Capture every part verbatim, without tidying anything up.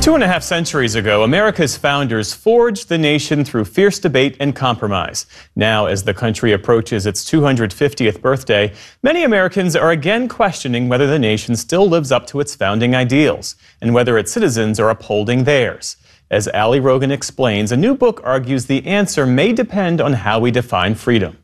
Two and a half centuries ago, America's founders forged the nation through fierce debate and compromise. Now, as the country approaches its two hundred fiftieth birthday, many Americans are again questioning whether the nation still lives up to its founding ideals and whether its citizens are upholding theirs. As Ali Rogan explains, a new book argues the answer may depend on how we define freedom.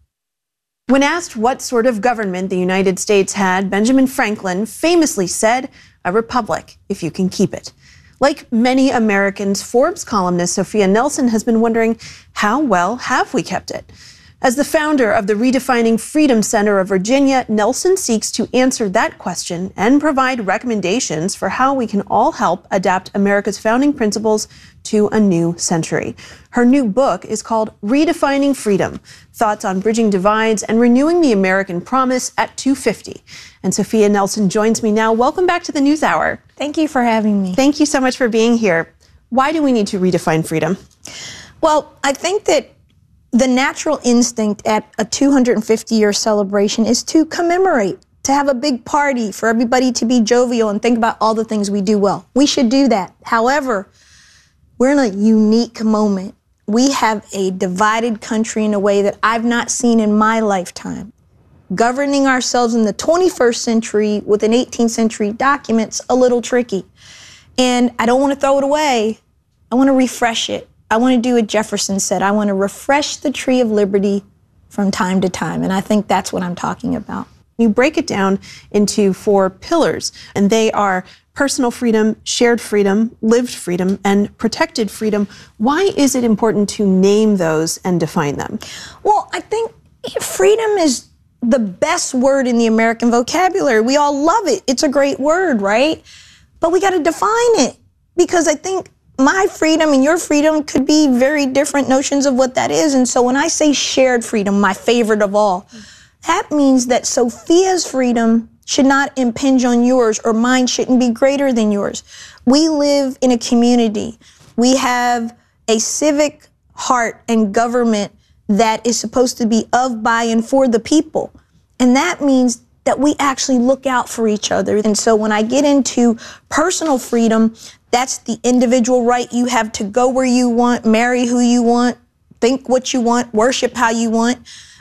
When asked what sort of government the United States had, Benjamin Franklin famously said, "A republic, if you can keep it." Like many Americans, Forbes columnist Sophia Nelson has been wondering, how well have we kept it? As the founder of the Redefining Freedom Center of Virginia, Nelson seeks to answer that question and provide recommendations for how we can all help adapt America's founding principles to a new century. Her new book is called Redefining Freedom: Thoughts on Bridging Divides and Renewing the American Promise at two fifty. And Sophia Nelson joins me now. Welcome back to the NewsHour. Thank you for having me. Thank you so much for being here. Why do we need to redefine freedom? Well, I think that the natural instinct at a two hundred fifty year celebration is to commemorate, to have a big party, for everybody to be jovial and think about all the things we do well. We should do that. However, we're in a unique moment. We have a divided country in a way that I've not seen in my lifetime. Governing ourselves in the twenty-first century with an eighteenth century document's a little tricky. And I don't want to throw it away. I want to refresh it. I want to do what Jefferson said. I want to refresh the tree of liberty from time to time. And I think that's what I'm talking about. You break it down into four pillars, and they are personal freedom, shared freedom, lived freedom, and protected freedom. Why is it important to name those and define them? Well, I think freedom is the best word in the American vocabulary. We all love it. It's a great word, right? But we got to define it, because I think my freedom and your freedom could be very different notions of what that is. And so when I say shared freedom, my favorite of all, that means that Sophia's freedom should not impinge on yours, or mine shouldn't be greater than yours. We live in a community. We have a civic heart and government that is supposed to be of, by, and for the people. And that means that we actually look out for each other. And so when I get into personal freedom, that's the individual right you have to go where you want, marry who you want, think what you want, worship how you want,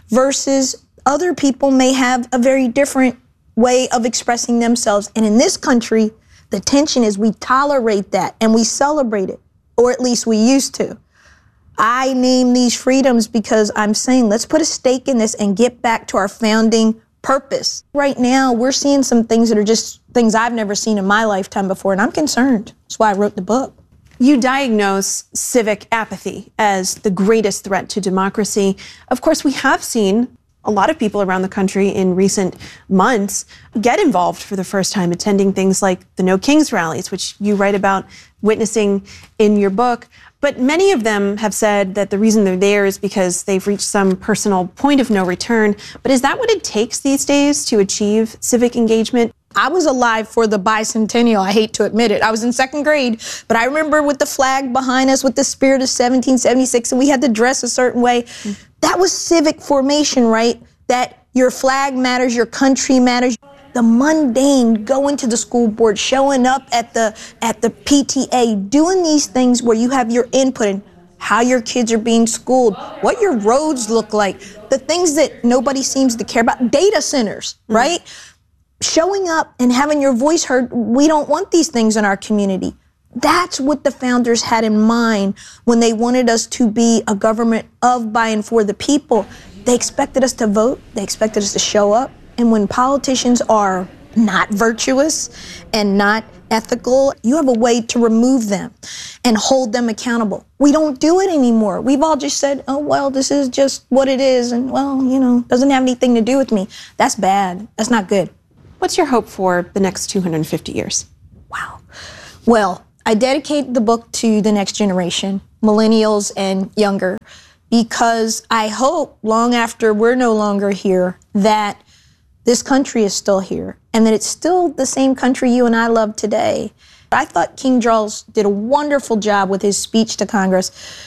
versus other people may have a very different way of expressing themselves. And in this country, the tension is we tolerate that and we celebrate it, or at least we used to. I name these freedoms because I'm saying, let's put a stake in this and get back to our founding purpose. Right now, we're seeing some things that are just things I've never seen in my lifetime before, and I'm concerned. That's why I wrote the book. You diagnose civic apathy as the greatest threat to democracy. Of course, we have seen a lot of people around the country in recent months get involved for the first time, attending things like the No Kings rallies, which you write about witnessing in your book. But many of them have said that the reason they're there is because they've reached some personal point of no return. But is that what it takes these days to achieve civic engagement? I was alive for the bicentennial. I hate to admit it. I was in second grade, but I remember with the flag behind us, with the spirit of seventeen seventy-six, and we had to dress a certain way. Mm-hmm. That was civic formation, right? That your flag matters, your country matters. The mundane, going to the school board, showing up at the at the P T A, doing these things where you have your input in how your kids are being schooled, what your roads look like, the things that nobody seems to care about, data centers, mm-hmm. right? Showing up and having your voice heard. We don't want these things in our community. That's what the founders had in mind when they wanted us to be a government of, by, and for the people. They expected us to vote. They expected us to show up. And when politicians are not virtuous and not ethical, you have a way to remove them and hold them accountable. We don't do it anymore. We've all just said, oh, well, this is just what it is. And, well, you know, doesn't have anything to do with me. That's bad. That's not good. What's your hope for the next two hundred fifty years? Wow. Well, I dedicate the book to the next generation, millennials and younger, because I hope long after we're no longer here that this country is still here and that it's still the same country you and I love today. I thought King Charles did a wonderful job with his speech to Congress